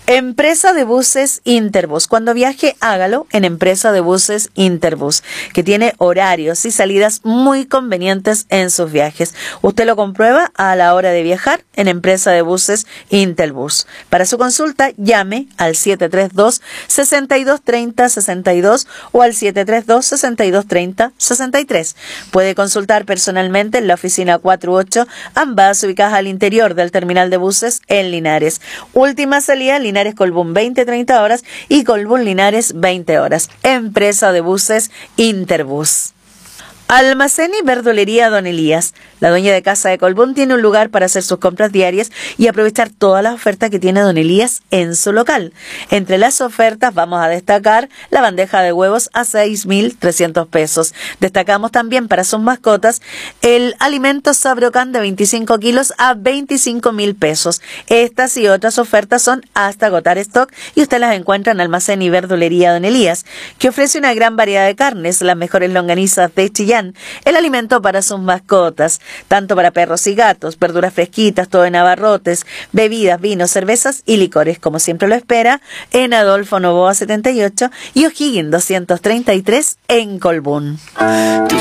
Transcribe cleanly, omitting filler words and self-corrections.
Empresa de buses Interbus. Cuando viaje, hágalo en Empresa de buses Interbus, que tiene horarios y salidas muy convenientes en sus viajes. Usted lo comprueba a la hora de viajar en Empresa de buses Interbus. Para su consulta, llame al 732-6230-62 o al 732-6230-63. Puede consultar personalmente en la oficina 48, ambas ubicadas al interior del terminal de buses en Linares. Última salida, Linares Colbún 20-30 horas y Colbún Linares 20 horas. Empresa de buses Interbus. Almacén y verdulería Don Elías. La dueña de casa de Colbún tiene un lugar para hacer sus compras diarias y aprovechar todas las ofertas que tiene Don Elías en su local. Entre las ofertas vamos a destacar la bandeja de huevos a 6.300 pesos. Destacamos también para sus mascotas el alimento Sabrocán de 25 kilos a 25.000 pesos. Estas y otras ofertas son hasta agotar stock y usted las encuentra en Almacén y verdulería Don Elías, que ofrece una gran variedad de carnes, las mejores longanizas de Chillán, el alimento para sus mascotas, tanto para perros y gatos, verduras fresquitas, todo en abarrotes, bebidas, vinos, cervezas y licores, como siempre lo espera, en Adolfo Noboa 78 y O'Higgins 233 en Colbún.